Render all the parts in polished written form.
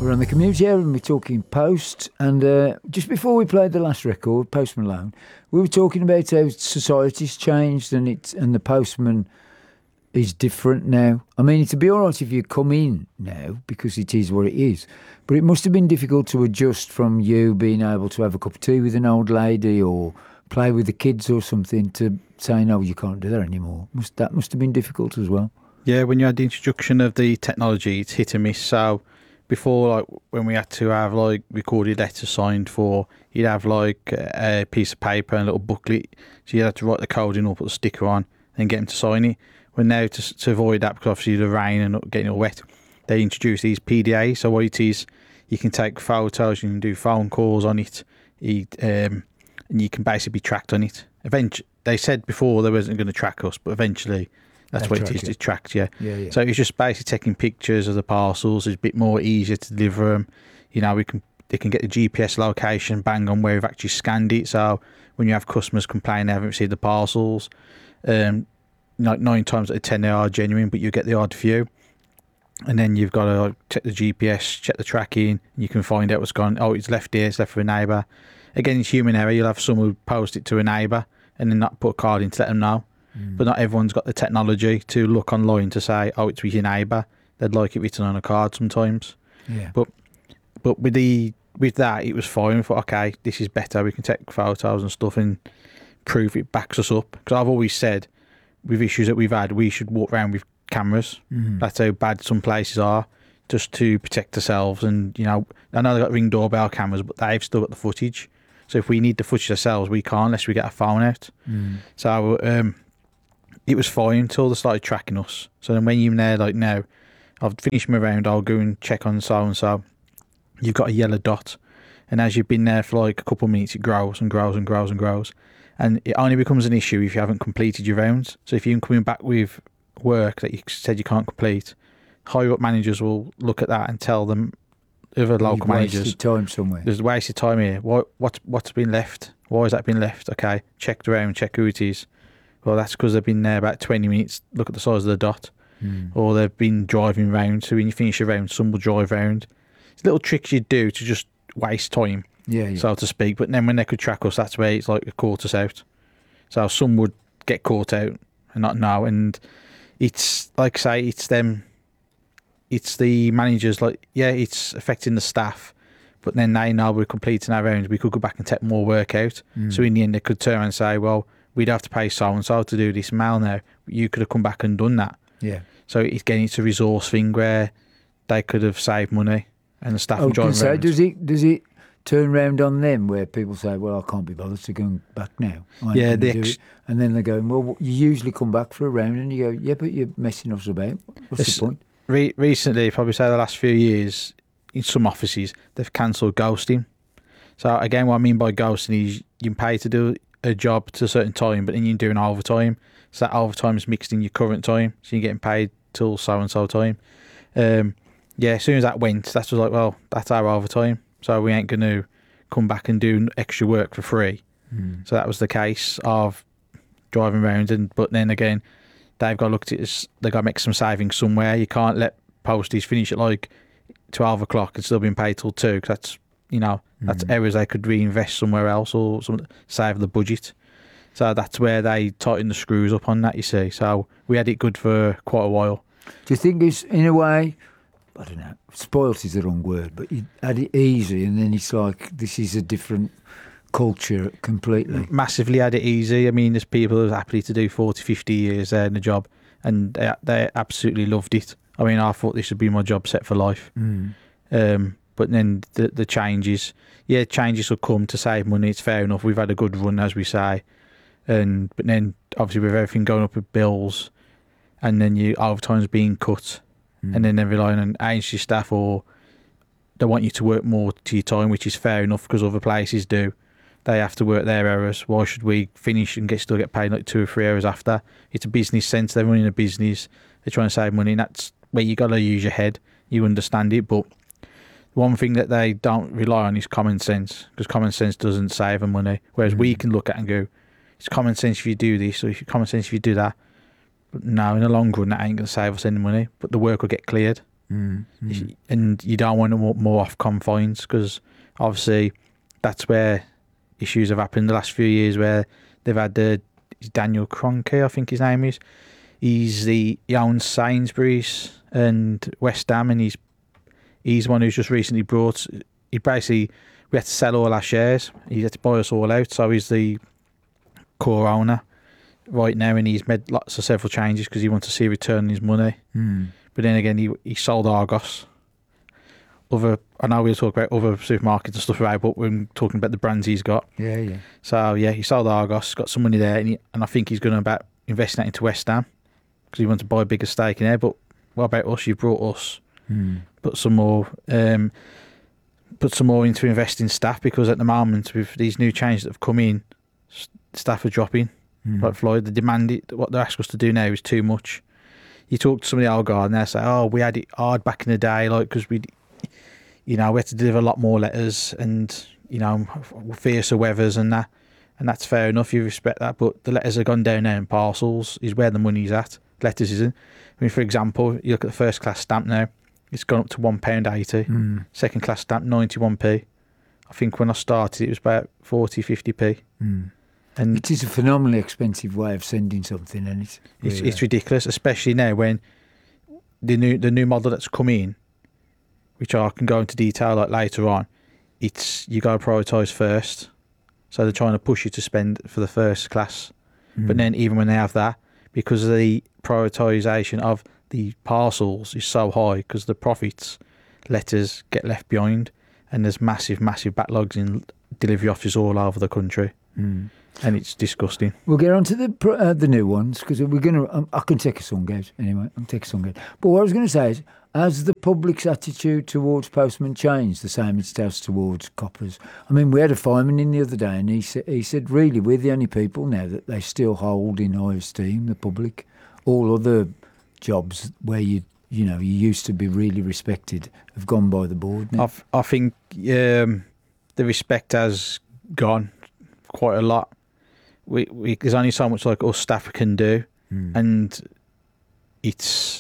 We're on the Community Hour and we're talking Post. And just before we played the last record, Post Malone, we were talking about how society's changed and the postman is different now. I mean, it'd be all right if you come in now because it is what it is. But it must have been difficult to adjust from you being able to have a cup of tea with an old lady or play with the kids or something to saying, no, you can't do that anymore. That must have been difficult as well. Yeah, when you had the introduction of the technology, it's hit and miss. So before, like when we had to have like recorded letters signed for, you'd have like a piece of paper and a little booklet. So you had to write the code in or put the sticker on and get them to sign it. Well, now to avoid that, because obviously the rain and not getting all wet, they introduced these PDAs. So what it is, you can take photos, you can do phone calls on it, and you can basically be tracked on it. Eventually, they said before they wasn't going to track us, but eventually that's what it is. It tracks you. Yeah. So it's just basically taking pictures of the parcels. It's a bit more easier to deliver them. You know, they can get the GPS location bang on where we've actually scanned it. So when you have customers complain they haven't received the parcels, like 9 times out of 10 they are genuine, but you get the odd few. And then you've got to check the GPS, check the tracking, and you can find out what's gone. Oh, it's left here, it's left for a neighbour. Again, it's human error. You'll have someone post it to a neighbour and then not put a card in to let them know. But not everyone's got the technology to look online to say, oh, it's with your neighbour. They'd like it written on a card sometimes. Yeah. But with that, it was fine. I thought, okay, this is better. We can take photos and stuff and prove it backs us up. Because I've always said, with issues that we've had, we should walk around with cameras. That's how bad some places are, just to protect ourselves. And, you know, I know they've got Ring doorbell cameras, but they've still got the footage. So if we need the footage ourselves, we can't unless we get our phone out. So it was fine until they started tracking us. So then when you're there, like now, I've finished my round, I'll go and check on so-and-so. You've got a yellow dot. And as you've been there for like a couple of minutes, it grows and grows and grows and grows. And it only becomes an issue if you haven't completed your rounds. So if you're coming back with work that you said you can't complete, higher up managers will look at that and tell them, other local managers, wasted time somewhere. There's wasted time here. What's been left? Why has that been left? Okay, check the round, check who it is. Well, that's because they've been there about 20 minutes. Look at the size of the dot. Or they've been driving round. So when you finish your round, some will drive round. It's little tricks you do to just waste time, so to speak. But then when they could track us, that's where it's like it caught us out. So some would get caught out and not know. And it's like I say, it's them. It's the managers. Like, yeah, it's affecting the staff. But then they know we're completing our rounds. We could go back and take more work out. So in the end, they could turn around and say, well, we'd have to pay so-and-so to do this mail now. You could have come back and done that. Yeah. So it's a resource thing where they could have saved money and the staff enjoy it. Does it turn round on them where people say, well, I can't be bothered to go back now? Yeah, and then they're going, well, you usually come back for a round and you go, yeah, but you're messing us about. What's the point? Recently, probably say the last few years, in some offices, they've cancelled ghosting. So again, what I mean by ghosting is you can pay to do a job to a certain time, but then you're doing overtime. So that overtime is mixed in your current time, so you're getting paid till so-and-so time. As soon as that went, that was like, well, that's our overtime, so we ain't going to come back and do extra work for free. So that was the case of driving around, but then again, they've got to look at it, they've got to make some savings somewhere. You can't let posties finish at like 12 o'clock and still being paid till 2, because that's, that's areas they could reinvest somewhere else or save the budget. So that's where they tighten the screws up on that, you see. So we had it good for quite a while. Do you think it's, in a way, I don't know, spoilt is the wrong word, but you had it easy and then it's like, this is a different culture completely? Massively had it easy. I mean, there's people who are happy to do 40, 50 years there in the job, and they absolutely loved it. I mean, I thought this would be my job set for life. But then the changes will come to save money. It's fair enough. We've had a good run, as we say. But then obviously with everything going up with bills, and then your overtime's being cut, and then they're relying on agency staff, or they want you to work more to your time, which is fair enough because other places do. They have to work their hours. Why should we finish and still get paid like 2 or 3 hours after? It's a business sense. They're running a business. They're trying to save money, and that's where you got to use your head. You understand it, but one thing that they don't rely on is common sense, because common sense doesn't save them money. Whereas we can look at it and go, it's common sense if you do this, or common sense if you do that. But no, in the long run, that ain't going to save us any money, but the work will get cleared. and you don't want them more off confines, because obviously that's where issues have happened the last few years, where they've had Daniel Kroenke, I think his name is. He owns Sainsbury's and West Ham, and he's one who's just recently brought. We had to sell all our shares. He had to buy us all out, so he's the core owner right now, and he's made lots of several changes because he wants to see a return on his money. But then again, he sold Argos. I know we'll talk about other supermarkets and stuff about, but we're talking about the brands he's got. Yeah. So yeah, he sold Argos, got some money there, and I think he's going to about investing that into West Ham because he wants to buy a bigger stake in there. But what about us? You brought us, put some more into investing staff, because at the moment with these new changes that have come in, staff are dropping. Like Floyd, what they ask us to do now is too much. You talk to some of the old guard and they say, "Oh, we had it hard back in the day, like because we had to deliver a lot more letters and fiercer weathers and that." And that's fair enough. You respect that, but the letters have gone down now, and parcels is where the money's at. Letters isn't. I mean, for example, you look at the first class stamp now; it's gone up to £1.80. Second class stamp 91p. I think when I started, it was about 40-50p. And it is a phenomenally expensive way of sending something, and it's ridiculous, especially now when the new model that's come in, which I can go into detail like later on. You got to prioritise first, so they're trying to push you to spend for the first class. But then even when they have that, because of the prioritisation of the parcels is so high, because the profits, letters get left behind, and there's massive backlogs in delivery offices all over the country. And it's disgusting. We'll get on to the new ones, because we're going to... I can take a song out anyway. I'll take a song out. But what I was going to say is, has the public's attitude towards postmen changed the same it does towards coppers? I mean, we had a fireman in the other day, and he said, really, we're the only people now that they still hold in high esteem, the public. All other jobs where you used to be really respected have gone by the board now. I think the respect has gone quite a lot. There's only so much like us staff can do, and it's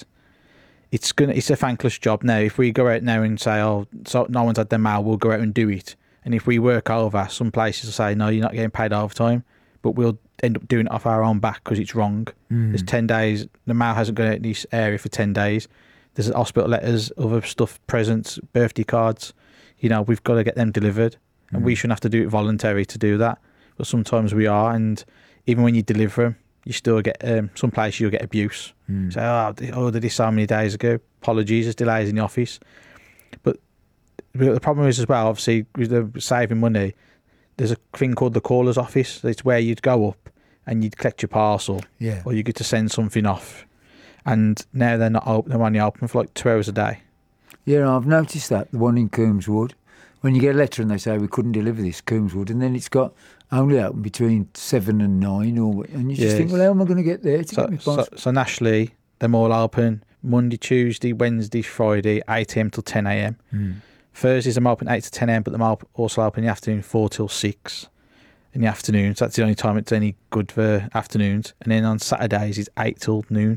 a thankless job now. If we go out now and say, "Oh, so no one's had their mail," we'll go out and do it. And if we work over, some places will say, "No, you're not getting paid overtime," but we'll end up doing it off our own back because it's wrong. There's 10 days. The mail hasn't gone out in this area for 10 days. There's hospital letters, other stuff, presents, birthday cards. We've got to get them delivered, and we shouldn't have to do it voluntary to do that. But sometimes we are, and even when you deliver them, you still get some places you'll get abuse. Say, "Oh, I ordered this so many days ago. Apologies, there's delays in the office." But the problem is as well, obviously, with the saving money, there's a thing called the caller's office. It's where you'd go up and you'd collect your parcel, or you get to send something off. And now they're not open; they're only open for like 2 hours a day. Yeah, I've noticed that, the one in Coombswood. When you get a letter and they say we couldn't deliver this, Coombswood, and then it's got only open between 7 and 9, and you just think, well, how am I going to get there to get my parcel? So nationally, they're all open Monday, Tuesday, Wednesday, Friday, 8 a.m. till 10 a.m. Thursdays I'm open 8 to 10 a.m, but I'm also open in the afternoon 4 till 6 in the afternoon. So that's the only time it's any good for afternoons. And then on Saturdays it's 8 till noon.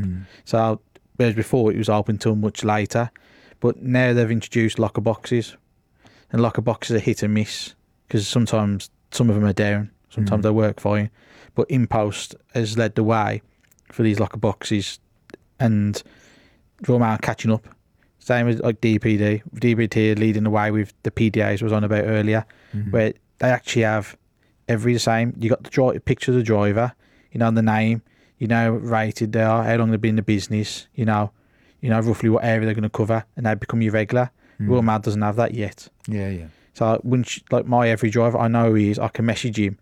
So whereas before it was open till much later, but now they've introduced locker boxes, and locker boxes are hit and miss because sometimes some of them are down, sometimes they work fine. But InPost has led the way for these locker boxes, and Royal Mail catching up. Same as like DPD. DPD are leading the way with the PDAs I was on about earlier, where they actually have every the same. You got the picture of the driver, the name, rated they are, how long they've been in the business, roughly what area they're going to cover, and they become your regular. Royal Mail doesn't have that yet. Yeah. So like my every driver, I know who he is. I can message him.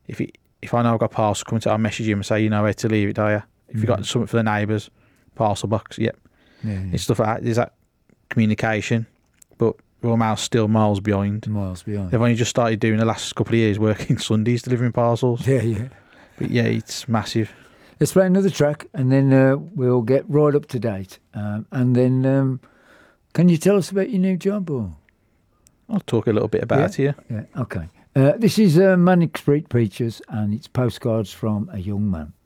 If I know I've got a parcel coming to, I'll message him and say, where to leave it, do you? If you got something for the neighbours, parcel box, yep. Yeah. It's stuff like that. There's that communication, but Royal Mail's still miles behind. They've only just started doing the last couple of years working Sundays delivering parcels. Yeah. But yeah, it's massive. Let's play another track, and then we'll get right up to date. And then, can you tell us about your new job? Or? I'll talk a little bit about it. Yeah, okay. This is Manic Street Preachers, and it's Postcards from a Young Man.